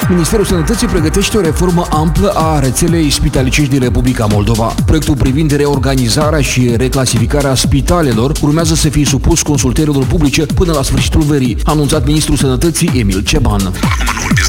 Ministerul Sănătății pregătește o reformă amplă a rețelei spitalicești din Republica Moldova. Proiectul privind reorganizarea și reclasificarea spitalelor urmează să fie supus consultărilor publice până la sfârșitul verii, a anunțat Ministrul Sănătății Emil Ceban.